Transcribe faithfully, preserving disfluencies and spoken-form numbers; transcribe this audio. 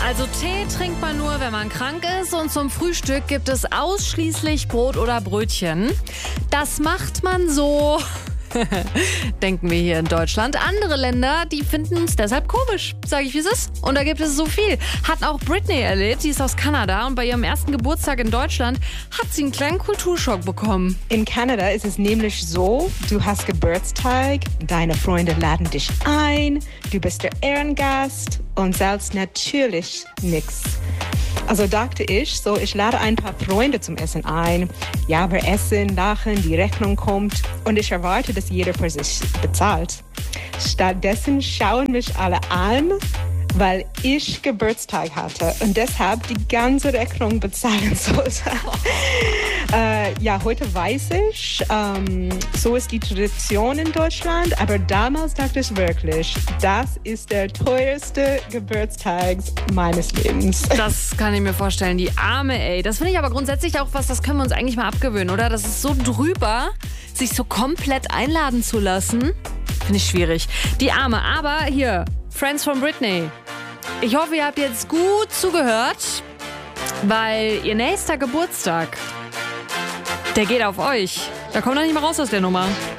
Also Tee trinkt man nur, wenn man krank ist, und zum Frühstück gibt es ausschließlich Brot oder Brötchen. Das macht man so, denken wir hier in Deutschland. Andere Länder, die finden es deshalb komisch, sage ich, wie es ist. Und da gibt es so viel. Hat auch Britney erlebt, die ist aus Kanada, und bei ihrem ersten Geburtstag in Deutschland hat sie einen kleinen Kulturschock bekommen. In Kanada ist es nämlich so, du hast Geburtstag, deine Freunde laden dich ein, du bist der Ehrengast und zahlst natürlich nichts. Also dachte ich, so ich lade ein paar Freunde zum Essen ein. Ja, wir essen, lachen, die Rechnung kommt und ich erwarte, dass jeder für sich bezahlt. Stattdessen schauen mich alle an, weil ich Geburtstag hatte und deshalb die ganze Rechnung bezahlen sollte. äh, ja, heute weiß ich, ähm, so ist die Tradition in Deutschland, aber damals dachte ich wirklich, das ist der teuerste Geburtstag meines Lebens. Das kann ich mir vorstellen, die Arme, ey. Das finde ich aber grundsätzlich auch was, das können wir uns eigentlich mal abgewöhnen, oder? Das ist so drüber, sich so komplett einladen zu lassen. Finde ich schwierig. Die Arme, aber hier, Friends von Britney. Ich hoffe, ihr habt jetzt gut zugehört, weil ihr nächster Geburtstag, der geht auf euch. Da kommt ihr nicht mehr raus aus der Nummer.